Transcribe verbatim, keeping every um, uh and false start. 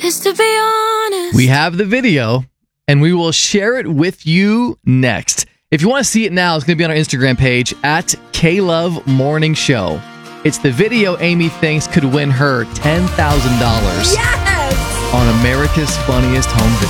is to be honest. We have the video, and we will share it with you next. If you want to see it now, it's going to be on our Instagram page at K-Love Morning Show. It's the video Amy thinks could win her ten thousand dollars Yes! on America's Funniest Home Videos.